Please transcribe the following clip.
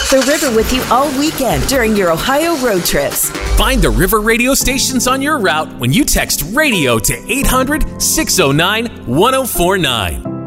The River with you all weekend during your Ohio road trips. Find the River radio stations on your route when you text radio to 800-609-1049.